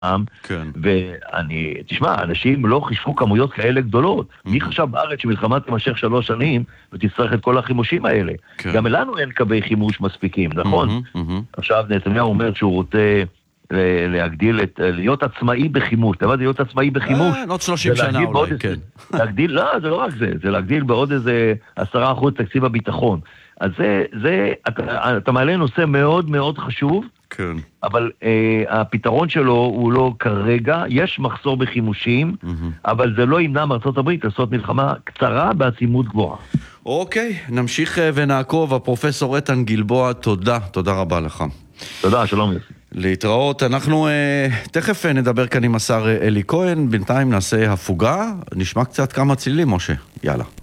כן. ואני, תשמע, אנשים לא חישבו כמויות כאלה גדולות. מי חשב בארץ שמלחמה תימשך 3 שנים ותצטרך את כל החימושים האלה? כן. גם לנו אין קווי חימוש מספיקים, נכון? עכשיו נתניהו אומר שהוא רוצה להגדיל להיות עצמאי בחימוש. אתה יודע, להיות עצמאי בחימוש. עוד 30 שנה אולי, כן. להגדיל, לא, זה לא רק זה. זה להגדיל בעוד איזה 10% תקציב הביטחון. אז אתה מעלה נושא מאוד מאוד חשוב, כן. אבל הפתרון שלו הוא לא כרגע, יש מחסור בחימושים, אבל זה לא ימנע מארצות הברית לעשות מלחמה קצרה בעצימות גבוהה. אוקיי, נמשיך ונעקוב. הפרופסור איתן גלבוע, תודה רבה לך. תודה, שלום יוסי. להתראות. אנחנו תכף נדבר כאן עם השר אלי כהן, בינתיים נעשה הפוגה, נשמע קצת כמה צלילים, משה. יאללה.